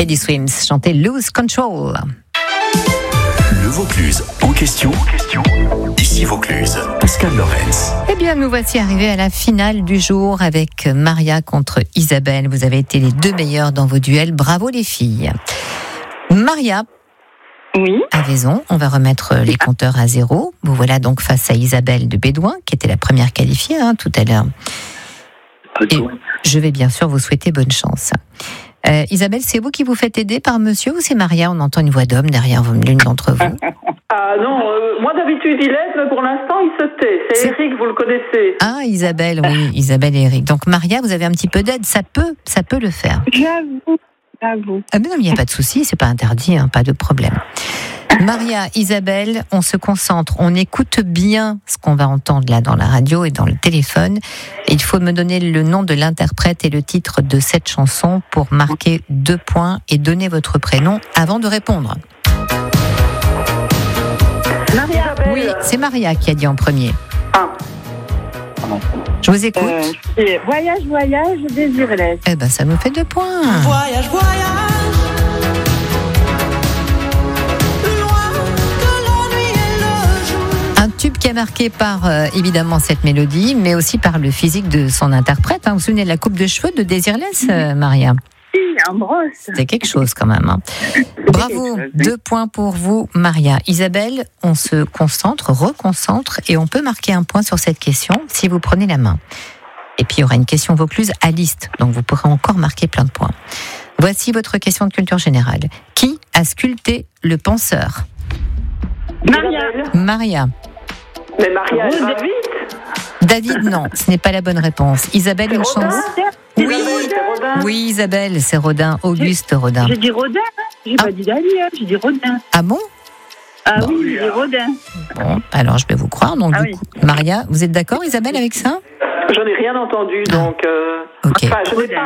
Teddy Swims chantait Lose Control. Le Vaucluse en question. Ici Vaucluse, Pascal Lorenz. Eh bien, nous voici arrivés à la finale du jour avec Maria contre Isabelle. Vous avez été les deux meilleures dans vos duels. Bravo les filles. Maria. Oui. À Vaison, on va remettre les compteurs à zéro. Vous voilà donc face à Isabelle de Bédouin, qui était la première qualifiée tout à l'heure. Et je vais bien sûr vous souhaiter bonne chance. Isabelle, c'est vous qui vous faites aider par monsieur ou c'est Maria? On entend une voix d'homme derrière l'une d'entre vous. Ah non, moi d'habitude il aide, mais pour l'instant il se tait. C'est Eric, vous le connaissez. Ah, Isabelle, oui, Isabelle et Eric. Donc Maria, vous avez un petit peu d'aide, ça peut le faire. J'avoue. Ah mais non, il n'y a pas de souci, c'est pas interdit, pas de problème. Maria, Isabelle, on se concentre, on écoute bien ce qu'on va entendre là dans la radio et dans le téléphone. Il faut me donner le nom de l'interprète et le titre de cette chanson pour marquer 2 points et donner votre prénom avant de répondre. Maria. Oui, c'est Maria qui a dit en premier. Ah. Je vous écoute. Voyage, voyage, désirless. Eh ben, ça nous fait 2 points. Voyage, voyage, loin de la nuit et le jour. Un tube qui a marqué par, évidemment, cette mélodie, mais aussi par le physique de son interprète. Vous vous souvenez de la coupe de cheveux de Désirless, Maria? Si, en brosse. C'était quelque chose quand même. Bravo, 2 points pour vous, Maria. Isabelle, on se concentre, reconcentre, et on peut marquer 1 point sur cette question si vous prenez la main. Et puis il y aura une question Vaucluse à liste, donc vous pourrez encore marquer plein de points. Voici votre question de culture générale. Qui a sculpté le penseur? Maria. Maria. Mais Maria, elle va vite. David, non, ce n'est pas la bonne réponse. Isabelle, une chance. C'est Rodin. Oui, Isabelle, c'est Rodin, Auguste Rodin. J'ai dit Rodin, j'ai pas dit Dali, j'ai dit Rodin. Ah bon? Ah Bon. oui, j'ai dit Rodin. Bon, alors je vais vous croire. Donc, Ah du oui. coup, Maria, vous êtes d'accord, Isabelle, avec ça? J'en ai rien entendu, donc... Ok. Enfin, je n'ai pas